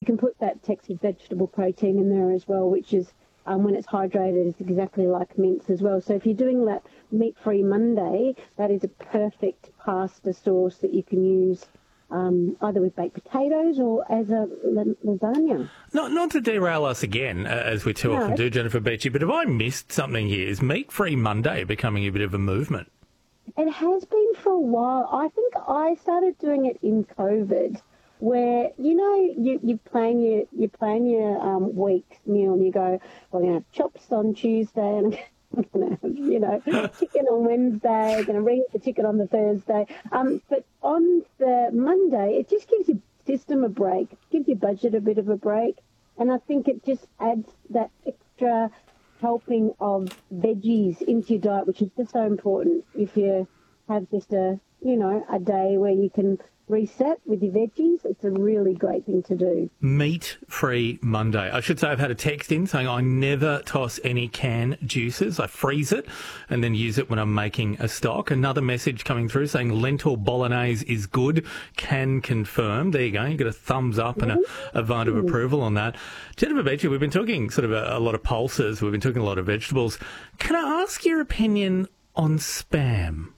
can put that Texas vegetable protein in there as well, which is, when it's hydrated, it's exactly like mince as well. So if you're doing that meat-free Monday, that is a perfect pasta sauce that you can use either with baked potatoes or as a lasagna. Not to derail us again, as we too often do, Jennifer Beachy, but have I missed something here? Is Meat-Free Monday becoming a bit of a movement? It has been for a while. I think I started doing it in COVID, where you plan your week's meal and you go, well, I'm going to have chops on Tuesday and I'm going to have chicken on Wednesday. I'm going to ring the chicken on the Thursday. But on the Monday, it just gives your system a break, gives your budget a bit of a break, and I think it just adds that extra helping of veggies into your diet, which is just so important if you have just a day where you can reset with your veggies. It's a really great thing to do. Meat-free Monday. I should say I've had a text in saying I never toss any canned juices. I freeze it and then use it when I'm making a stock. Another message coming through saying lentil bolognese is good. Can confirm. There you go. You got a thumbs up and a vote of approval on that. Jennifer Beachy, we've been talking sort of a lot of pulses. We've been talking a lot of vegetables. Can I ask your opinion on Spam?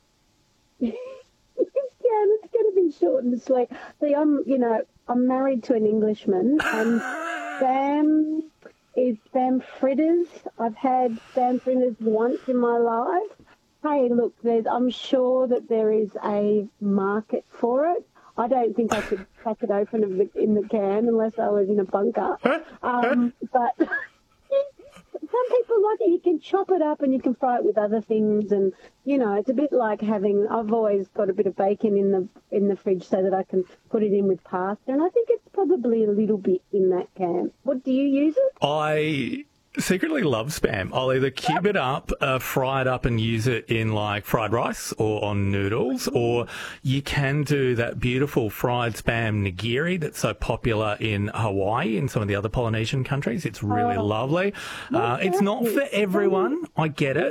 It's going to be short and sweet. See, I'm married to an Englishman, and Spam is Spam fritters. I've had Spam fritters once in my life. Hey, look, I'm sure that there is a market for it. I don't think I could crack it open in the can unless I was in a bunker. But some people like it. You can chop it up and you can fry it with other things, and it's a bit like I've always got a bit of bacon in the fridge so that I can put it in with pasta, and I think it's probably a little bit in that camp. What do you use it? I secretly love Spam. I'll either cube it up, fry it up and use it in like fried rice or on noodles, or you can do that beautiful fried Spam nigiri that's so popular in Hawaii and some of the other Polynesian countries. It's really lovely. It's not for everyone. I get it.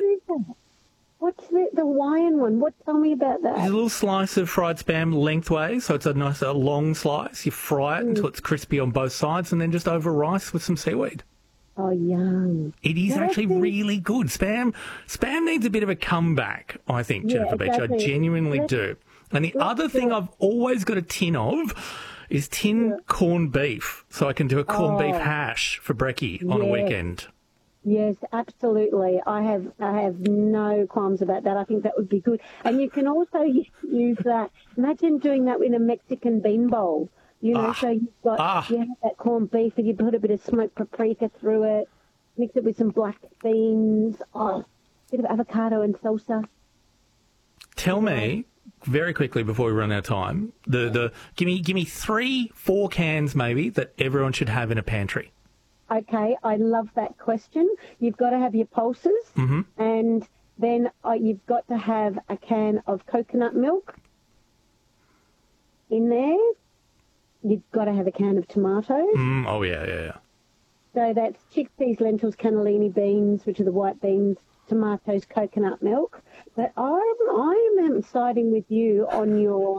What's the Hawaiian one? Tell me about that. There's a little slice of fried Spam lengthways, so it's a nice long slice. You fry it until it's crispy on both sides and then just over rice with some seaweed. Oh, yum. It is actually really good. Spam needs a bit of a comeback, I think, Jennifer Beach. I genuinely do. And the other thing I've always got a tin of is corned beef, so I can do a corned beef hash for brekkie on a weekend. Yes, absolutely. I have no qualms about that. I think that would be good. And you can also use that. Imagine doing that in a Mexican bean bowl. So you have that corned beef and you put a bit of smoked paprika through it, mix it with some black beans, a bit of avocado and salsa. Tell me, very quickly before we run out of time, give me 3-4 cans maybe that everyone should have in a pantry. Okay, I love that question. You've got to have your pulses, and then you've got to have a can of coconut milk in there. You've got to have a can of tomatoes. Yeah. So that's chickpeas, lentils, cannellini beans, which are the white beans, tomatoes, coconut milk. But I am siding with you on your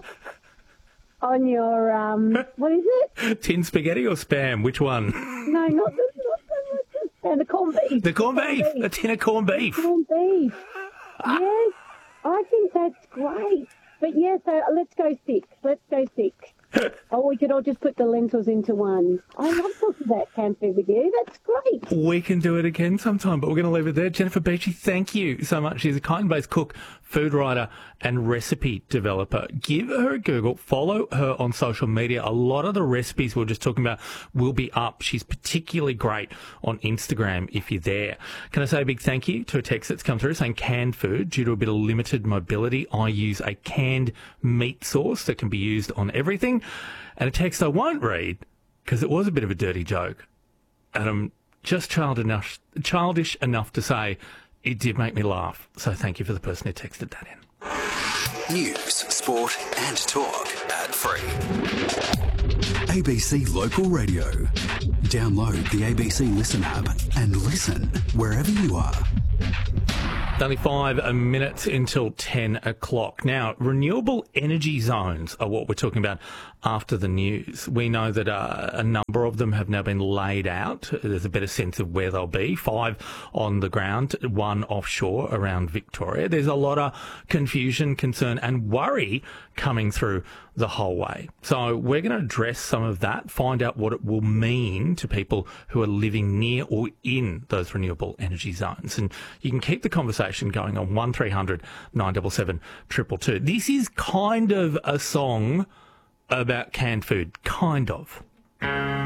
what is it? Tin spaghetti or Spam? Which one? No, not the corned beef. The corned beef. A tin of corned beef. Corned beef. Yes, I think that's great. But yeah, so let's go 6. Or we could all just put the lentils into one. I love talking about canned food with you. That's great. We can do it again sometime, but we're going to leave it there. Jennifer Beachy, thank you so much. She's a Kyneton-based cook, food writer and recipe developer. Give her a Google. Follow her on social media. A lot of the recipes we were just talking about will be up. She's particularly great on Instagram if you're there. Can I say a big thank you to a text that's come through saying canned food. Due to a bit of limited mobility, I use a canned meat sauce that can be used on everything. And a text I won't read because it was a bit of a dirty joke. And I'm just childish enough to say it did make me laugh. So thank you for the person who texted that in. News, sport and talk ad-free. ABC Local Radio. Download the ABC Listen app and listen wherever you are. Only 5 minutes until 10 o'clock. Now, renewable energy zones are what we're talking about after the news. We know that a number of them have now been laid out. There's a better sense of where they'll be. 5 on the ground, 1 offshore around Victoria. There's a lot of confusion, concern and worry coming through the whole way. So we're going to address some of that, find out what it will mean to people who are living near or in those renewable energy zones. And you can keep the conversation going on 1300 977 222. This is kind of a song about canned food. Kind of.